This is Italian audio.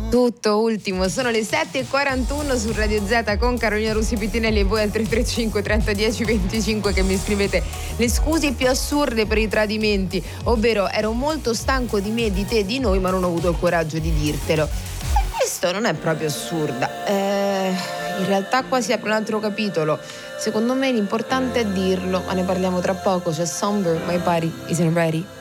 Tutto ultimo, sono le 7:41 su Radio Z con Carolina Russi Pittinelli e voi al 335 30 10 25 che mi scrivete le scuse più assurde per i tradimenti, ovvero ero molto stanco di me, di te, di noi, ma non ho avuto il coraggio di dirtelo. E questo non è proprio assurda, in realtà qua si apre un altro capitolo. Secondo me l'importante è dirlo, ma ne parliamo tra poco. C'è Somber, My Body Isn't Ready.